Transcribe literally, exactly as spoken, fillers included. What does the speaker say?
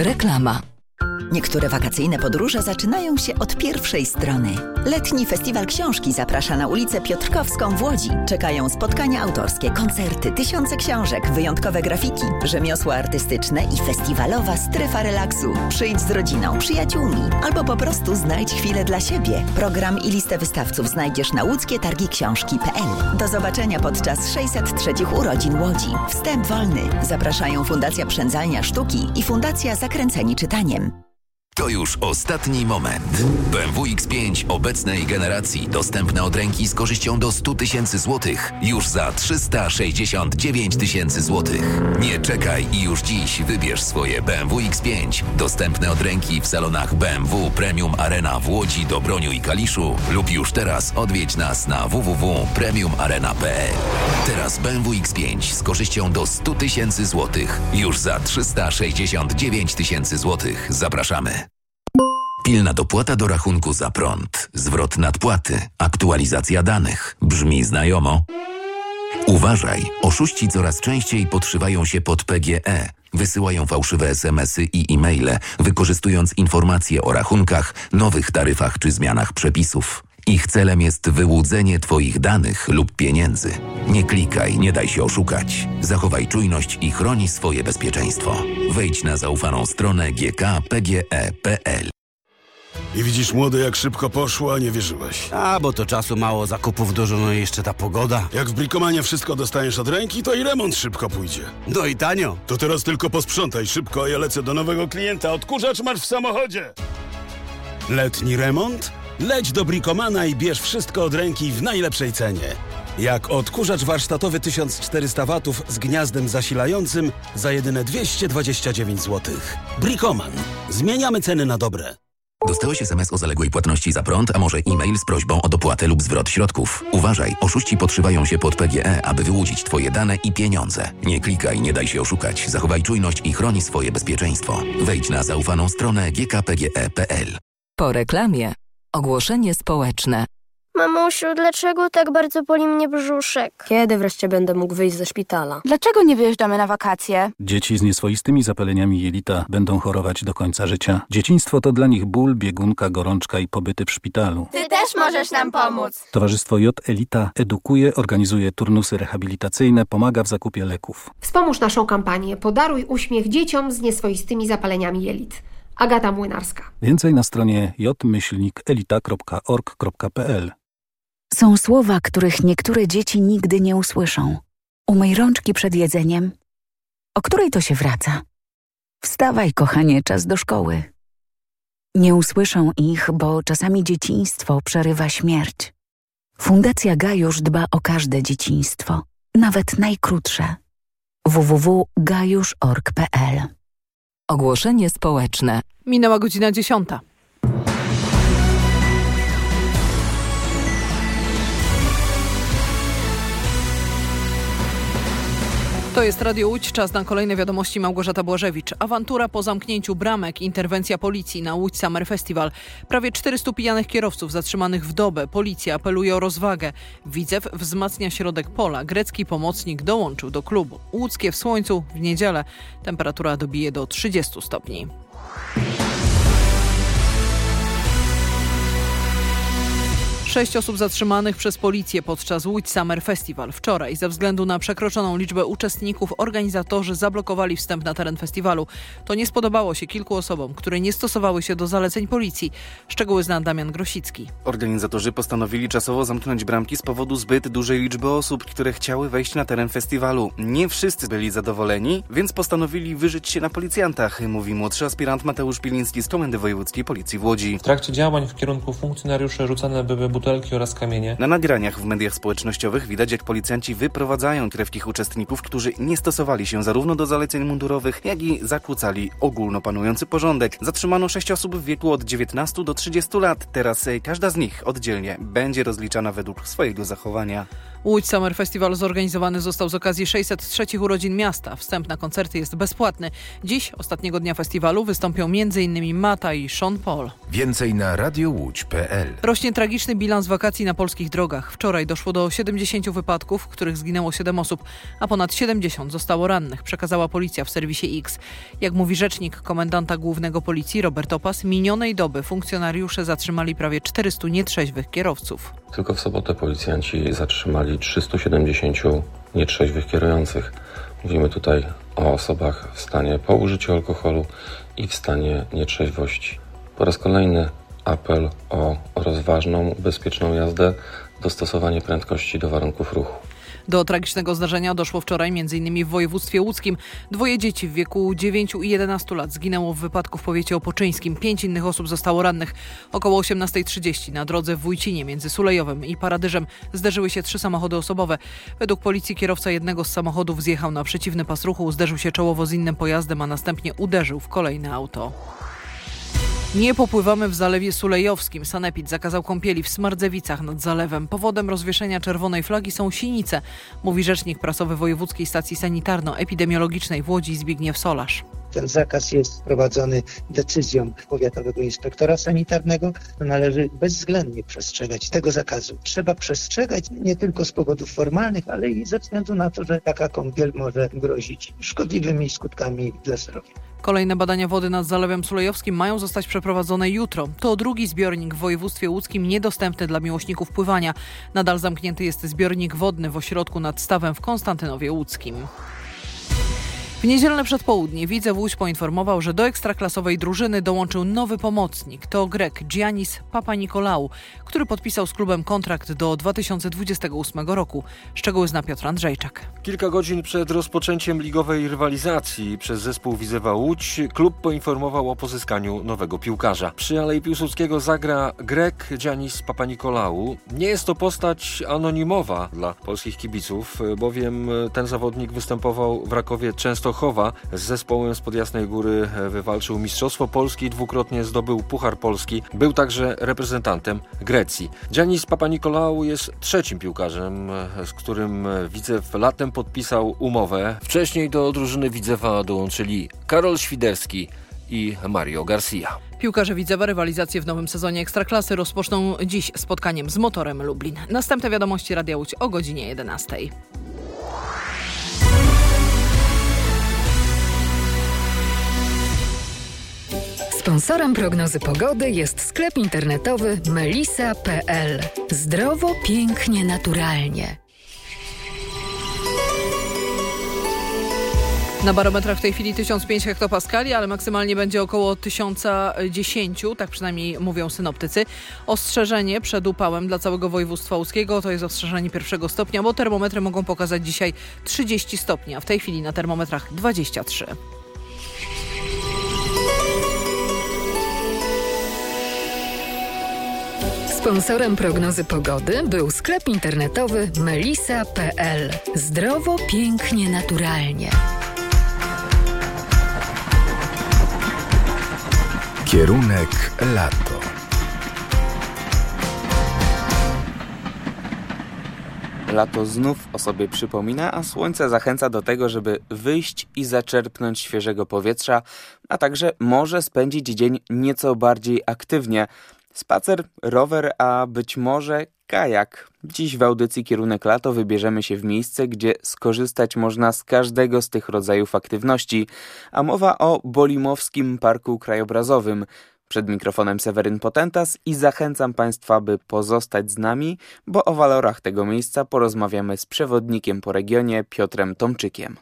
Reklama. Niektóre wakacyjne podróże zaczynają się od pierwszej strony. Letni Festiwal Książki zaprasza na ulicę Piotrkowską w Łodzi. Czekają spotkania autorskie, koncerty, tysiące książek, wyjątkowe grafiki, rzemiosła artystyczne i festiwalowa strefa relaksu. Przyjdź z rodziną, przyjaciółmi albo po prostu znajdź chwilę dla siebie. Program i listę wystawców znajdziesz na łódzkie targi książki kropka pe el. Do zobaczenia podczas sześćset trzech urodzin Łodzi. Wstęp wolny. Zapraszają Fundacja Przędzalnia Sztuki i Fundacja Zakręceni Czytaniem. To już ostatni moment. B M W X pięć obecnej generacji dostępne od ręki z korzyścią do sto tysięcy złotych już za trzysta sześćdziesiąt dziewięć tysięcy złotych. Nie czekaj i już dziś wybierz swoje B M W X pięć dostępne od ręki w salonach B M W Premium Arena w Łodzi, Dobroniu i Kaliszu lub już teraz odwiedź nas na w w w kropka premium arena kropka pe el. Teraz B M W X pięć z korzyścią do sto tysięcy złotych już za trzysta sześćdziesiąt dziewięć tysięcy złotych. Zapraszamy. Pilna dopłata do rachunku za prąd, zwrot nadpłaty, aktualizacja danych. Brzmi znajomo? Uważaj, oszuści coraz częściej podszywają się pod P G E. Wysyłają fałszywe es em esy i e-maile, wykorzystując informacje o rachunkach, nowych taryfach czy zmianach przepisów. Ich celem jest wyłudzenie Twoich danych lub pieniędzy. Nie klikaj, nie daj się oszukać. Zachowaj czujność i chroni swoje bezpieczeństwo. Wejdź na zaufaną stronę g k p g e kropka pe el. I widzisz, młody, jak szybko poszło, a nie wierzyłeś. A, bo to czasu mało, zakupów dużo, no i jeszcze ta pogoda. Jak w Brikomanie wszystko dostaniesz od ręki, to i remont szybko pójdzie. No i tanio. To teraz tylko posprzątaj szybko, a ja lecę do nowego klienta. Odkurzacz masz w samochodzie. Letni remont? Leć do Brikomana i bierz wszystko od ręki w najlepszej cenie. Jak odkurzacz warsztatowy tysiąc czterysta watów z gniazdem zasilającym za jedyne dwieście dwadzieścia dziewięć złotych. Brikoman. Zmieniamy ceny na dobre. Dostałeś es em es o zaległej płatności za prąd, a może e-mail z prośbą o dopłatę lub zwrot środków. Uważaj, oszuści podszywają się pod P G E, aby wyłudzić Twoje dane i pieniądze. Nie klikaj, nie daj się oszukać. Zachowaj czujność i chroni swoje bezpieczeństwo. Wejdź na zaufaną stronę g k p g e kropka pe el. Po reklamie ogłoszenie społeczne. Mamusiu, dlaczego tak bardzo boli mnie brzuszek? Kiedy wreszcie będę mógł wyjść ze szpitala? Dlaczego nie wyjeżdżamy na wakacje? Dzieci z nieswoistymi zapaleniami jelita będą chorować do końca życia. Dzieciństwo to dla nich ból, biegunka, gorączka i pobyty w szpitalu. Ty też możesz nam pomóc. Towarzystwo J Elita edukuje, organizuje turnusy rehabilitacyjne, pomaga w zakupie leków. Wspomóż naszą kampanię Podaruj uśmiech dzieciom z nieswoistymi zapaleniami jelit. Agata Młynarska. Więcej na stronie j myślnik elita kropka org kropka pe el. Są słowa, których niektóre dzieci nigdy nie usłyszą. Umyj rączki przed jedzeniem. O której to się wraca? Wstawaj, kochanie, czas do szkoły. Nie usłyszą ich, bo czasami dzieciństwo przerywa śmierć. Fundacja Gajusz dba o każde dzieciństwo, nawet najkrótsze. w w w kropka gajusz kropka org kropka pe el. Ogłoszenie społeczne. Minęła godzina dziesiąta. To jest Radio Łódź, czas na kolejne wiadomości. Małgorzata Błażewicz. Awantura po zamknięciu bramek, interwencja policji na Łódź Summer Festival. Prawie czterystu pijanych kierowców zatrzymanych w dobę. Policja apeluje o rozwagę. Widzew wzmacnia środek pola. Grecki pomocnik dołączył do klubu. Łódzkie w słońcu w niedzielę. Temperatura dobije do trzydziestu stopni. Sześć osób zatrzymanych przez policję podczas Łódź Summer Festival. Wczoraj ze względu na przekroczoną liczbę uczestników organizatorzy zablokowali wstęp na teren festiwalu. To nie spodobało się kilku osobom, które nie stosowały się do zaleceń policji. Szczegóły zna Damian Grosicki. Organizatorzy postanowili czasowo zamknąć bramki z powodu zbyt dużej liczby osób, które chciały wejść na teren festiwalu. Nie wszyscy byli zadowoleni, więc postanowili wyżyć się na policjantach, mówi młodszy aspirant Mateusz Piliński z Komendy Wojewódzkiej Policji w Łodzi. W trakcie działań w kierunku funkcjonariuszy rzucane były butelki oraz kamienie. Na nagraniach w mediach społecznościowych widać, jak policjanci wyprowadzają krewkich uczestników, którzy nie stosowali się zarówno do zaleceń mundurowych, jak i zakłócali ogólnopanujący porządek. Zatrzymano sześć osób w wieku od dziewiętnastu do trzydziestu lat. Teraz każda z nich oddzielnie będzie rozliczana według swojego zachowania. Łódź Summer Festival zorganizowany został z okazji sześćset trzech urodzin miasta. Wstęp na koncerty jest bezpłatny. Dziś, ostatniego dnia festiwalu, wystąpią m.in. Mata i Sean Paul. Więcej na radio łódź kropka pe el. Rośnie tragiczny bilans bilans wakacji na polskich drogach. Wczoraj doszło do siedemdziesięciu wypadków, w których zginęło siedem osób, a ponad siedemdziesiąt zostało rannych, przekazała policja w serwisie X. Jak mówi rzecznik komendanta głównego policji Robert Opas, minionej doby funkcjonariusze zatrzymali prawie czterystu nietrzeźwych kierowców. Tylko w sobotę policjanci zatrzymali trzystu siedemdziesięciu nietrzeźwych kierujących. Mówimy tutaj o osobach w stanie po użyciu alkoholu i w stanie nietrzeźwości. Po raz kolejny apel o rozważną, bezpieczną jazdę, dostosowanie prędkości do warunków ruchu. Do tragicznego zdarzenia doszło wczoraj m.in. w województwie łódzkim. Dwoje dzieci w wieku dziewięciu i jedenastu lat zginęło w wypadku w powiecie opoczyńskim. Pięć innych osób zostało rannych. Około osiemnasta trzydzieści na drodze w Wójcinie między Sulejowem i Paradyżem zderzyły się trzy samochody osobowe. Według policji kierowca jednego z samochodów zjechał na przeciwny pas ruchu, zderzył się czołowo z innym pojazdem, a następnie uderzył w kolejne auto. Nie popływamy w Zalewie Sulejowskim. Sanepid zakazał kąpieli w Smardzewicach nad zalewem. Powodem rozwieszenia czerwonej flagi są sinice, mówi rzecznik prasowy Wojewódzkiej Stacji Sanitarno-Epidemiologicznej w Łodzi Zbigniew Solarz. Ten zakaz jest wprowadzony decyzją powiatowego inspektora sanitarnego. Należy bezwzględnie przestrzegać tego zakazu. Trzeba przestrzegać nie tylko z powodów formalnych, ale i ze względu na to, że taka kąpiel może grozić szkodliwymi skutkami dla zdrowia. Kolejne badania wody nad Zalewem Sulejowskim mają zostać przeprowadzone jutro. To drugi zbiornik w województwie łódzkim niedostępny dla miłośników pływania. Nadal zamknięty jest zbiornik wodny w ośrodku nad Stawem w Konstantynowie Łódzkim. W niedzielne przedpołudnie Widzew Łódź poinformował, że do ekstraklasowej drużyny dołączył nowy pomocnik. To Grek Giannis Papanikolaou, który podpisał z klubem kontrakt do dwa tysiące dwudziestego ósmego roku. Szczegóły zna Piotr Andrzejczak. Kilka godzin przed rozpoczęciem ligowej rywalizacji przez zespół Widzewa Łódź klub poinformował o pozyskaniu nowego piłkarza. Przy Alei Piłsudskiego zagra Grek Giannis Papanikolaou. Nie jest to postać anonimowa dla polskich kibiców, bowiem ten zawodnik występował w Rakowie Częstochowa. Z zespołem spod Jasnej Góry wywalczył Mistrzostwo Polski, dwukrotnie zdobył Puchar Polski. Był także reprezentantem Grecji. Giannis Papanikolaou jest trzecim piłkarzem, z którym Widzew latem podpisał umowę. Wcześniej do drużyny Widzewa dołączyli Karol Świderski i Mario Garcia. Piłkarze Widzewa rywalizację w nowym sezonie Ekstraklasy rozpoczną dziś spotkaniem z Motorem Lublin. Następne wiadomości Radia Łódź o godzinie jedenastej. Sponsorem prognozy pogody jest sklep internetowy melisa kropka pe el. Zdrowo, pięknie, naturalnie. Na barometrach w tej chwili tysiąc pięć hektopaskali, ale maksymalnie będzie około tysiąc dziesięć, tak przynajmniej mówią synoptycy. Ostrzeżenie przed upałem dla całego województwa łódzkiego to jest ostrzeżenie pierwszego stopnia, bo termometry mogą pokazać dzisiaj trzydzieści stopni, a w tej chwili na termometrach dwadzieścia trzy. Sponsorem prognozy pogody był sklep internetowy melisa kropka pe el. Zdrowo, pięknie, naturalnie. Kierunek lato. Lato znów o sobie przypomina, a słońce zachęca do tego, żeby wyjść i zaczerpnąć świeżego powietrza, a także może spędzić dzień nieco bardziej aktywnie. Spacer, rower, a być może kajak. Dziś w audycji Kierunek Lato wybierzemy się w miejsce, gdzie skorzystać można z każdego z tych rodzajów aktywności, a mowa o Bolimowskim Parku Krajobrazowym. Przed mikrofonem Seweryn Potentas i zachęcam Państwa, by pozostać z nami, bo o walorach tego miejsca porozmawiamy z przewodnikiem po regionie Piotrem Tomczykiem.